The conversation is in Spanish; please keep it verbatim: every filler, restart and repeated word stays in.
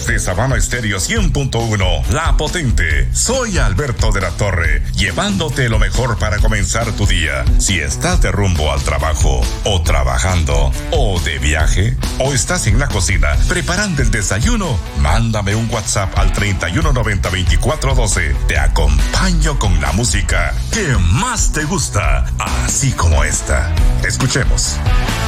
Desde Sabana Estéreo cien punto uno, La Potente, soy Alberto de la Torre, llevándote lo mejor para comenzar tu día. Si estás de rumbo al trabajo, o trabajando, o de viaje, o estás en la cocina preparando el desayuno, mándame un WhatsApp al treinta y uno noventa veinticuatro doce. Te acompaño con la música que más te gusta, así como esta. Escuchemos.